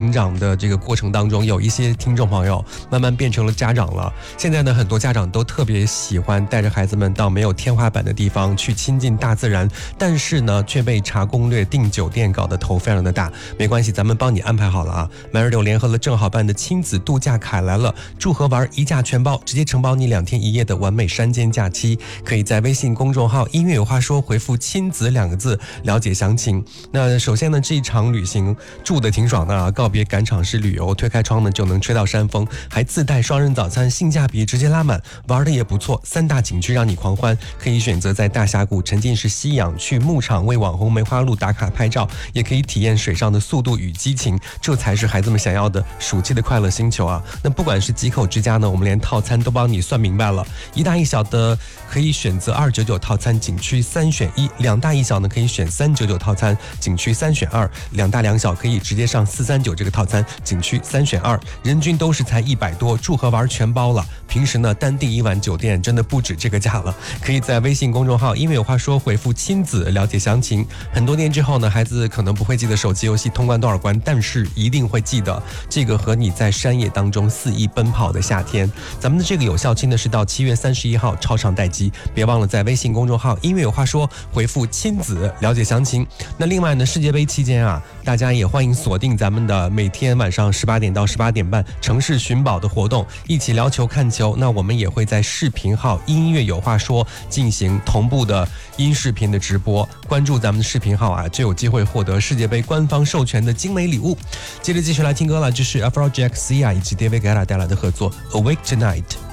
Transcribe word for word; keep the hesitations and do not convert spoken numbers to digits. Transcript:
成长的这个过程当中，有一些听众朋友慢慢变成了家长了。现在呢，很多家长都特别喜欢带着孩子们到没有天花板的地方去亲近大自然，但是呢，却被查攻略、订酒店搞得头非常的大。没关系，咱们帮你安排好了啊。MyRadio联合了正好办的亲子度假卡来了，住和玩一价全包，直接承包你两天一夜的完美山间假期。可以在微信公众号音乐有话说回复亲子两个字了解详情。那首先呢，这一场旅行住的挺爽的啊，告别赶场式旅游，推开窗呢就能吹到山风，还自带双人早餐，性价比直接拉满，玩的也不错，三大景区让你狂欢。可以选择在大峡谷沉浸式吸氧，去牧场为网红梅花鹿打卡拍照，也可以体验水上的速度与激情，这才是孩子们想要的暑期的快乐星球啊。那不管是几口之家呢，我们连套餐都帮你算明白了，一大一小的可以选择二百九十九套餐，景区三选一，两大一小呢可以选三百九十九套餐，景区三选二，两大两小可以直接上四百三十九这个套餐，景区三选二，人均都是才一百多，住和玩全包了。平时呢单订一晚酒店真的不止这个价了。可以在微信公众号因为有话说回复亲子了解详情。很多年之后呢，孩子可能不会记得手机游戏通关多少关，但是一定会记得这个和你在山野当中肆意奔跑的夏天。咱们的这个有效期呢是到七月三十一号，超长待机，别忘了在微信公众号音乐有话说回复亲子了解详情。那另外呢，世界杯期间啊，大家也欢迎锁定咱们的每天晚上十八点到十八点半城市寻宝的活动，一起聊球看球。那我们也会在视频号音乐有话说进行同步的音视频的直播，关注咱们的视频号啊，就有机会获得世界杯官方授权的精美礼物。接着继续来听歌了，这是 Afrojack Sia 以及 David Guetta 带来的合作 Awake Tonight。